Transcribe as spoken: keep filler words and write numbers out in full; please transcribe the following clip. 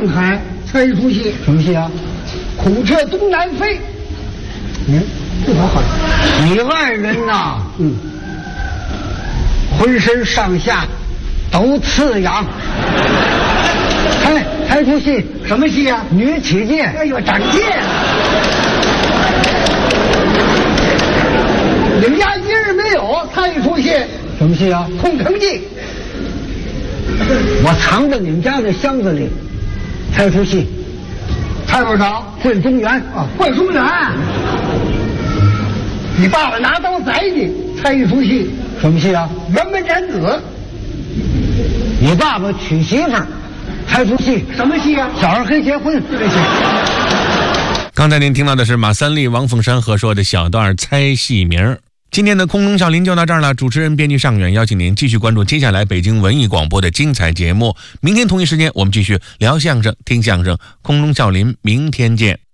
上海才一出戏。 什么戏啊？ 孔雀东南飞。嗯，这多好。 你爱人呐， 嗯， 浑身上下都刺痒。哎，才出戏。 什么戏啊？ 女起剑。 哎呦，长剑。你们家一日没有，才一出戏。 什么戏啊？ 空城计。 我藏在你们家的箱子里，才出戏。 猜多少？ 桂中原啊，桂中原。你爸爸拿刀宰你，才一出戏。 什么戏啊？ 辕门斩子。 你爸爸娶媳妇儿，才出戏。 什么戏啊？ 小二黑结婚。 这戏。 刚才您听到的是马三立、王凤山合说的小段猜戏名。今天的空中笑林就到这儿了，主持人编辑尚远邀请您继续关注接下来北京文艺广播的精彩节目。明天同一时间我们继续聊相声、听相声，空中笑林，明天见。